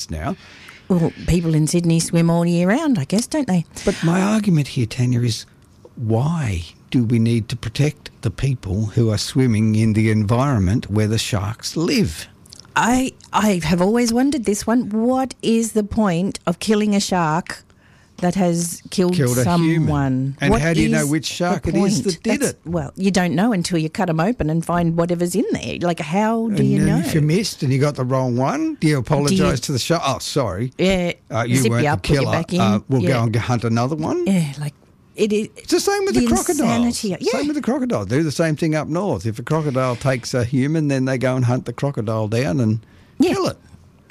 now. Well, people in Sydney swim all year round, I guess, don't they? But my argument here, Tanya, is why do we need to protect the people who are swimming in the environment where the sharks live? I have always wondered this one. What is the point of killing a shark that has killed a someone? human? And how do you know which shark it is that did it? Well, you don't know until you cut them open and find whatever's in there. Like, how do you know? If you missed and you got the wrong one, do you apologise to the shark? Oh, sorry. Yeah. You zip weren't you the up, put you killer. back in. We'll go and hunt another one. Yeah, like it is. It's the same with the crocodiles. Insanity. Yeah. Same with the crocodile. Do the same thing up north. If a crocodile takes a human, then they go and hunt the crocodile down and kill it.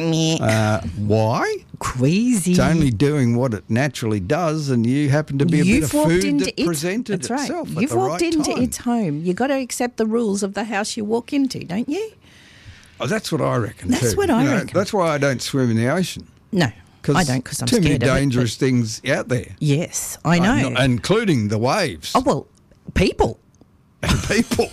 Why? Crazy. It's only doing what it naturally does, and you happen to be a bit of food that presented That's right. itself at You've the walked right into time. its home. You've got to accept the rules of the house you walk into, don't you? Oh, that's what I reckon That's too. what I reckon. That's why I don't swim in the ocean. No, I don't, because I'm too scared many of it, dangerous things out there. Yes, I know. Including the waves. Oh, well, people. And people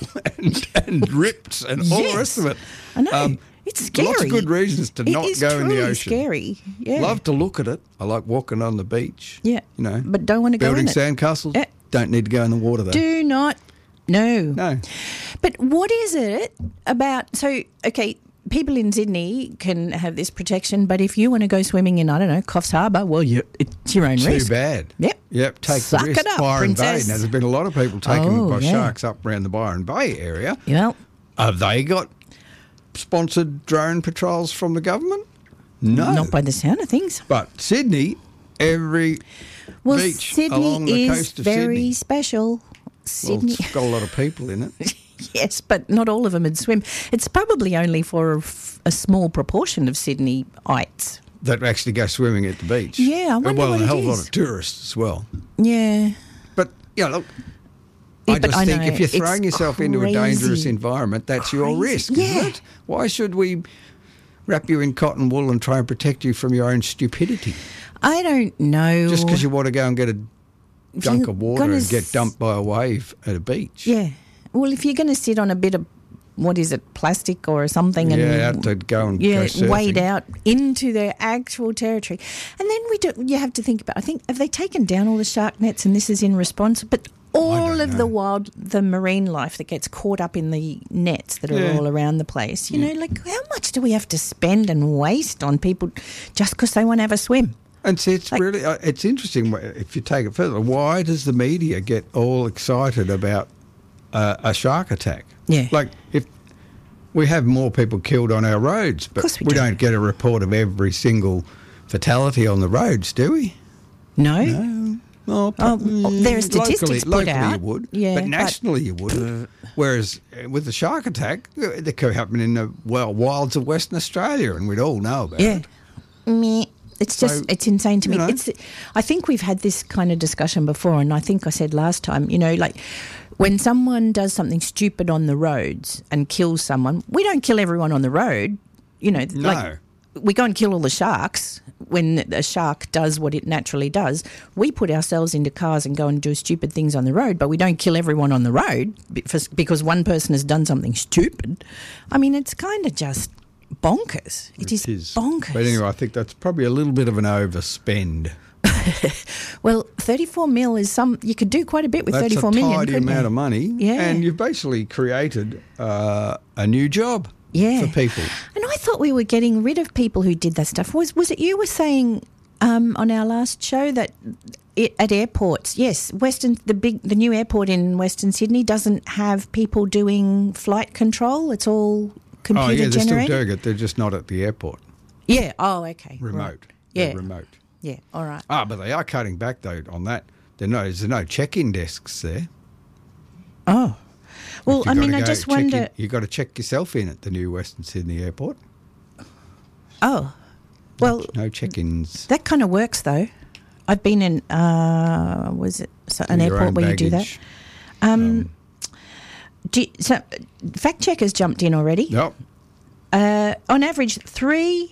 and rips and all the rest of it. I know. It's scary. Lots of good reasons to not go in the ocean. It's scary. Yeah. Love to look at it. I like walking on the beach. Yeah. You know. But don't want to go in Building it. sandcastles. Yeah. Don't need to go in the water though. Do not. No. No. But what is it about? So, okay, people in Sydney can have this protection, but if you want to go swimming in, I don't know, Coffs Harbour, well, it's your own risk. Too bad. Yep. Take Suck the risk. it up, Byron princess. Bay. Now, there's been a lot of people taken by yeah. sharks up around the Byron Bay area. Well, Have they got sponsored drone patrols from the government? No. not by the sound of things. But Sydney, every Well, beach Sydney along the is coast of very Sydney. special. Well, Sydney. it's got a lot of people in it. Yes, but not all of them would swim. It's probably only for a small proportion of Sydneyites. That actually go swimming at the beach. Yeah, I wonder Well, what and a it hell of a lot is. of tourists as well. Yeah. But, look, Yeah, I but just I think know, if you're it's throwing yourself into a dangerous crazy. environment, that's your Crazy. risk, Yeah. isn't it? Why should we wrap you in cotton wool and try and protect you from your own stupidity? I don't know. Just because you want to go and get a dunk you're of water gonna and get dumped by a wave at a beach. Yeah. Well, if you're going to sit on a bit of, what is it, plastic or something, and out to go and go surfing. wade out into their actual territory, and then you have to think about. I think have they taken down all the shark nets, and this is in response, but all of the marine life that gets caught up in the nets that are all around the place. You know, like how much do we have to spend and waste on people just because they want to have a swim? And see, it's really it's interesting if you take it further. Why does the media get all excited about a shark attack? Yeah. Like if we have more people killed on our roads, but Of course we we do. don't get a report of every single fatality on the roads, do we? No. Well, there are statistics put locally out. you would, Yeah, but but- nationally you wouldn't. Whereas with the shark attack, they could happen in the wilds of Western Australia, and we'd all know about Yeah. it. Meh. It's just, it's insane to me. you know. I think we've had this kind of discussion before, and I think I said last time, like when someone does something stupid on the roads and kills someone, we don't kill everyone on the road. Like we go and kill all the sharks when a shark does what it naturally does. We put ourselves into cars and go and do stupid things on the road, but we don't kill everyone on the road because one person has done something stupid. I mean, it's kind of just bonkers. It is bonkers. But anyway, I think that's probably a little bit of an overspend. Well, 34 mil is you could do quite a bit with That's 34 a million. tidy couldn't amount you? of money, Yeah. and you've basically created a new job for people. And I thought we were getting rid of people who did that stuff. Was it you were saying on our last show that at airports, yes, the new airport in Western Sydney doesn't have people doing flight control. It's all computer They're still generated. doing it. They're just not at the airport. Yeah. Oh, okay. Remote. Right. They're Yeah. remote. Yeah. All right. But they are cutting back though on that. There's no check-in desks there. Oh. Well, If I you mean, gotta I go just check in- wonder. You've got to check yourself in at the new Western Sydney airport. Oh. Well, No check-ins. that kind of works though. I've been in, an Your airport own where you do that. baggage. So fact checkers jumped in already. Yep. On average, 3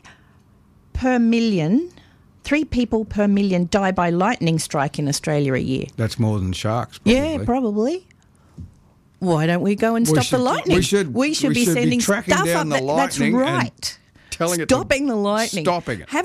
people per million die by lightning strike in Australia a year. That's more than sharks, probably. Yeah, probably. Why don't we go and stop the lightning? We should be sending tracking stuff down up. the That's lightning right. telling it to stopping the lightning, stopping it.